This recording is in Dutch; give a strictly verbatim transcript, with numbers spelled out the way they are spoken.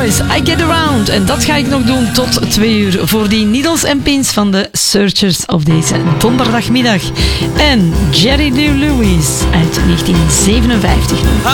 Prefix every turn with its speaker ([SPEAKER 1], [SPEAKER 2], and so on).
[SPEAKER 1] Boys, I Get Around. En dat ga ik nog doen tot twee uur voor die Needles en Pins van de Searchers op deze donderdagmiddag. En Jerry Lee Lewis uit negentien zevenenvijftig.